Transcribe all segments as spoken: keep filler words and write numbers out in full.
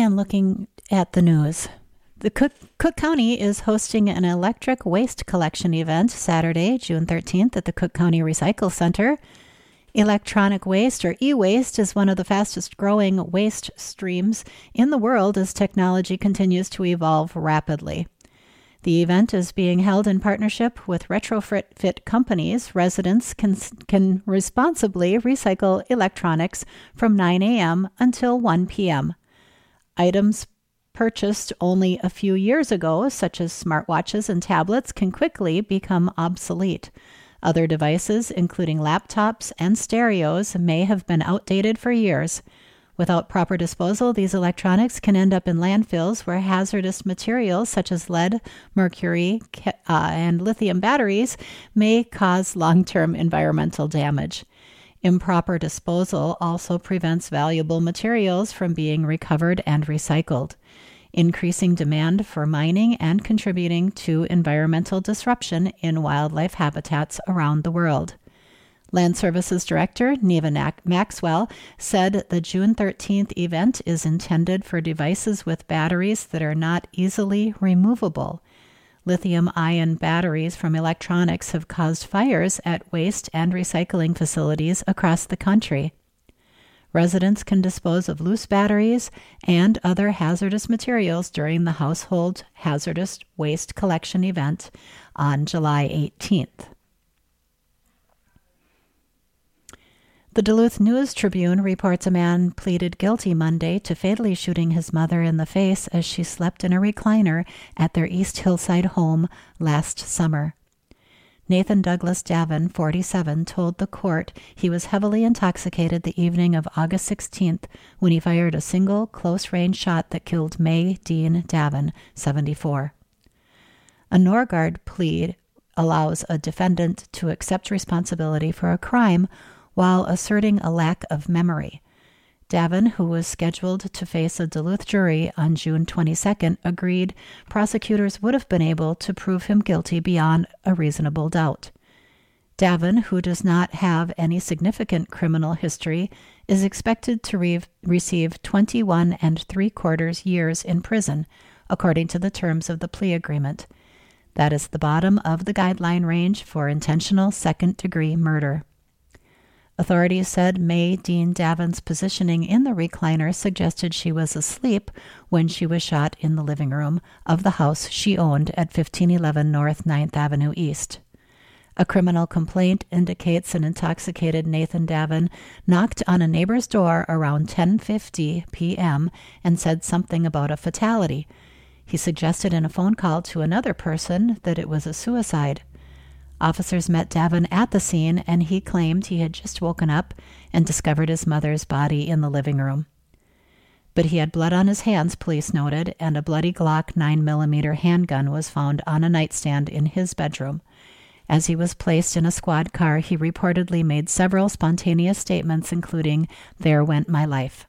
And looking at the news, the Cook, Cook County is hosting an electric waste collection event Saturday, June thirteenth at the Cook County Recycle Center. Electronic waste, or e-waste, is one of the fastest growing waste streams in the world as technology continues to evolve rapidly. The event is being held in partnership with retrofit companies. Residents can, can responsibly recycle electronics from nine a.m. until one p.m. Items purchased only a few years ago, such as smartwatches and tablets, can quickly become obsolete. Other devices, including laptops and stereos, may have been outdated for years. Without proper disposal, these electronics can end up in landfills where hazardous materials such as lead, mercury, uh, and lithium batteries may cause long-term environmental damage. Improper disposal also prevents valuable materials from being recovered and recycled, increasing demand for mining and contributing to environmental disruption in wildlife habitats around the world. Land Services Director Neva Maxwell said the June thirteenth event is intended for devices with batteries that are not easily removable. Lithium-ion batteries from electronics have caused fires at waste and recycling facilities across the country. Residents can dispose of loose batteries and other hazardous materials during the Household Hazardous Waste Collection event on July eighteenth. The Duluth News-Tribune reports a man pleaded guilty Monday to fatally shooting his mother in the face as she slept in a recliner at their East Hillside home last summer. Nathan Douglas Davin, forty-seven, told the court he was heavily intoxicated the evening of August sixteenth when he fired a single close-range shot that killed May Dean Davin, seventy-four. A Norgard plea allows a defendant to accept responsibility for a crime while asserting a lack of memory. Davin, who was scheduled to face a Duluth jury on June twenty-second, agreed prosecutors would have been able to prove him guilty beyond a reasonable doubt. Davin, who does not have any significant criminal history, is expected to re- receive twenty-one and three quarters years in prison, according to the terms of the plea agreement. That is the bottom of the guideline range for intentional second-degree murder. Authorities said May Dean Davin's positioning in the recliner suggested she was asleep when she was shot in the living room of the house she owned at fifteen eleven North ninth Avenue East. A criminal complaint indicates an intoxicated Nathan Davin knocked on a neighbor's door around ten fifty p.m. and said something about a fatality. He suggested in a phone call to another person that it was a suicide. Officers met Davin at the scene, and he claimed he had just woken up and discovered his mother's body in the living room. But he had blood on his hands, police noted, and a bloody Glock nine millimeter handgun was found on a nightstand in his bedroom. As he was placed in a squad car, he reportedly made several spontaneous statements, including, "There went my life."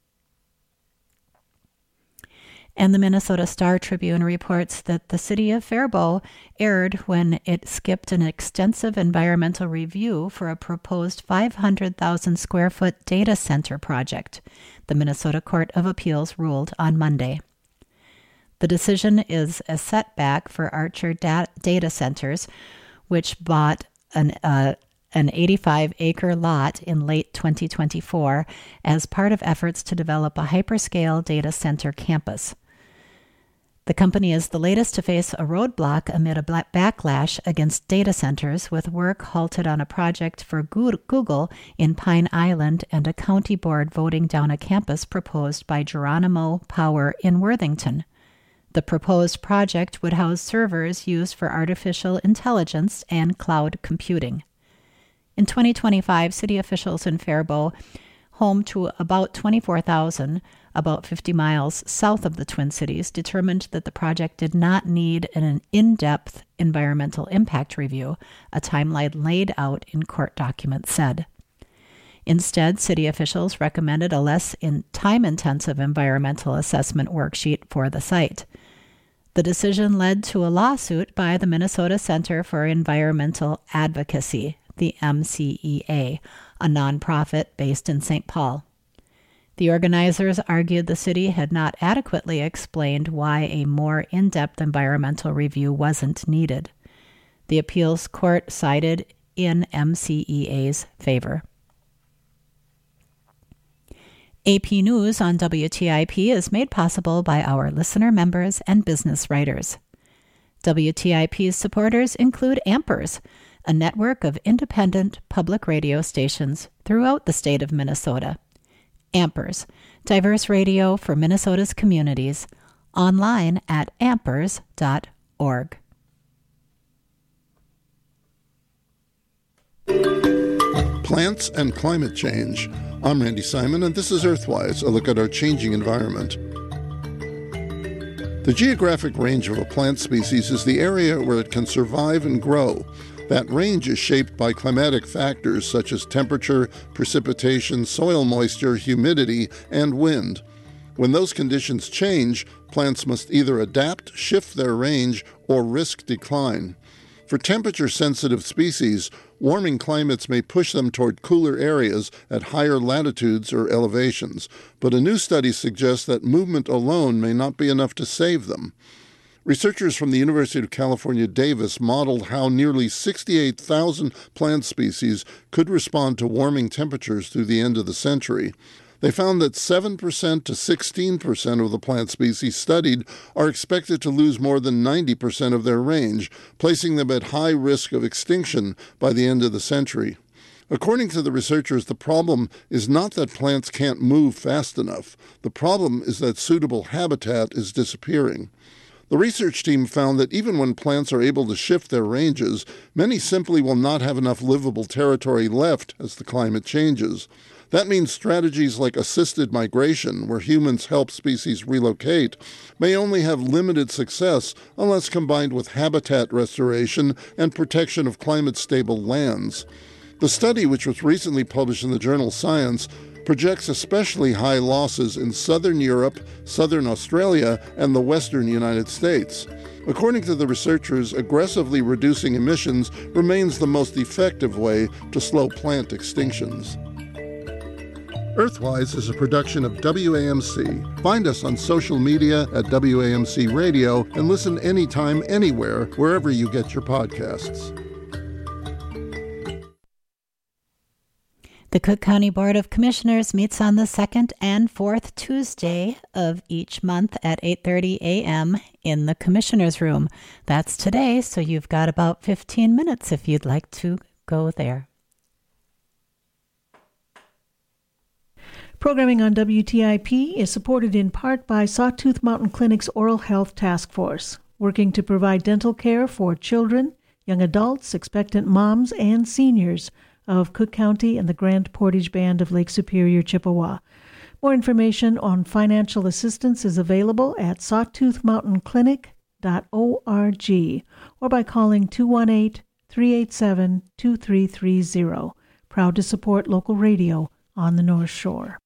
And the Minnesota Star-Tribune reports that the city of Faribault erred when it skipped an extensive environmental review for a proposed five hundred thousand square foot data center project, the Minnesota Court of Appeals ruled on Monday. The decision is a setback for Archer da- Data Centers, which bought an uh, an eighty-five acre lot in late twenty twenty-four as part of efforts to develop a hyperscale data center campus. The company is the latest to face a roadblock amid a backlash against data centers, with work halted on a project for Google in Pine Island and a county board voting down a campus proposed by Geronimo Power in Worthington. The proposed project would house servers used for artificial intelligence and cloud computing. In twenty twenty-five, city officials in Faribault, home to about twenty-four thousand, about fifty miles south of the Twin Cities, determined that the project did not need an in-depth environmental impact review, a timeline laid out in court documents said. Instead, city officials recommended a less in time-intensive environmental assessment worksheet for the site. The decision led to a lawsuit by the Minnesota Center for Environmental Advocacy, the M C E A, a nonprofit based in Saint Paul. The organizers argued the city had not adequately explained why a more in-depth environmental review wasn't needed. The appeals court sided in M C E A's favor. A P News on W T I P is made possible by our listener members and business writers. W T I P's supporters include Ampers, a network of independent public radio stations throughout the state of Minnesota. Ampers, diverse radio for Minnesota's communities, online at ampers dot org. Plants and climate change. I'm Randy Simon, and this is Earthwise, a look at our changing environment. The geographic range of a plant species is the area where it can survive and grow. That range is shaped by climatic factors such as temperature, precipitation, soil moisture, humidity, and wind. When those conditions change, plants must either adapt, shift their range, or risk decline. For temperature-sensitive species, warming climates may push them toward cooler areas at higher latitudes or elevations, but a new study suggests that movement alone may not be enough to save them. Researchers from the University of California, Davis modeled how nearly sixty-eight thousand plant species could respond to warming temperatures through the end of the century. They found that seven percent to sixteen percent of the plant species studied are expected to lose more than ninety percent of their range, placing them at high risk of extinction by the end of the century. According to the researchers, the problem is not that plants can't move fast enough. The problem is that suitable habitat is disappearing. The research team found that even when plants are able to shift their ranges, many simply will not have enough livable territory left as the climate changes. That means strategies like assisted migration, where humans help species relocate, may only have limited success unless combined with habitat restoration and protection of climate-stable lands. The study, which was recently published in the journal Science, projects especially high losses in southern Europe, southern Australia, and the western United States. According to the researchers, aggressively reducing emissions remains the most effective way to slow plant extinctions. Earthwise is a production of W A M C. Find us on social media at W A M C Radio and listen anytime, anywhere, wherever you get your podcasts. The Cook County Board of Commissioners meets on the second and fourth Tuesday of each month at eight thirty a.m. in the Commissioners' Room. That's today, so you've got about fifteen minutes if you'd like to go there. Programming on W T I P is supported in part by Sawtooth Mountain Clinic's Oral Health Task Force, working to provide dental care for children, young adults, expectant moms, and seniors of Cook County and the Grand Portage Band of Lake Superior, Chippewa. More information on financial assistance is available at sawtooth mountain clinic dot org or by calling two one eight, three eight seven, two three three zero. Proud to support local radio on the North Shore.